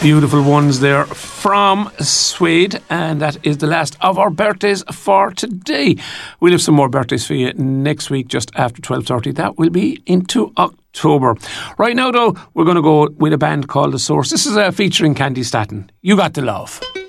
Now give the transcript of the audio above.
Beautiful ones there from Suede, and that is the last of our birthdays for today. We'll have some more birthdays for you next week just after 12:30. That will be into October. Right now though, we're going to go with a band called The Source. This is featuring Candy Staton. You Got the Love.